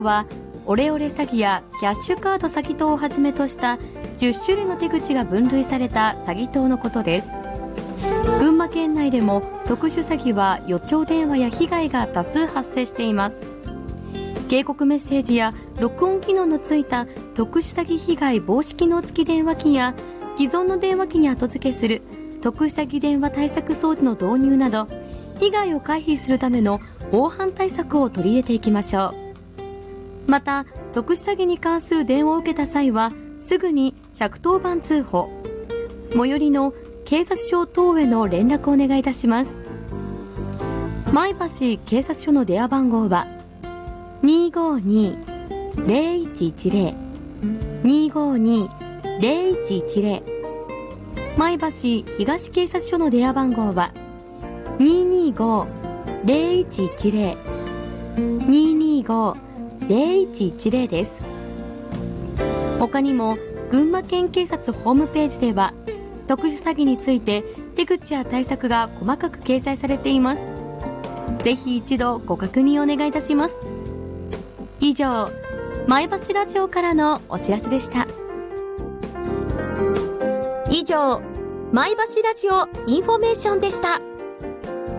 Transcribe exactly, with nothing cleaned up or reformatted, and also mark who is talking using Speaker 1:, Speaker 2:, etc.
Speaker 1: はオレオレ詐欺やキャッシュカード詐欺等をはじめとしたじゅっしゅるいの手口が分類された詐欺等のことです。群馬県内でも特殊詐欺は予兆電話や被害が多数発生しています。警告メッセージや録音機能のついた特殊詐欺被害防止機能付き電話機や既存の電話機に後付けする特殊詐欺電話対策装置の導入など、被害を回避するための防犯対策を取り入れていきましょう。また、特殊詐欺に関する電話を受けた際はすぐにひゃくとおばん通報、最寄りの警察署等への連絡をお願いいたします。前橋警察署の電話番号は にーごーにー ゼロいちいちゼロ にーごーにー ゼロいちいちゼロ、前橋東警察署の電話番号は にーにーごー ゼロいちいちゼロ にーにーごー ゼロいちいちゼロ です。他にも群馬県警察ホームページでは特殊詐欺について手口や対策が細かく掲載されています。ぜひ一度ご確認お願いいたします。以上、前橋ラジオからのお知らせでした。以上、前橋ラジオインフォメーションでした。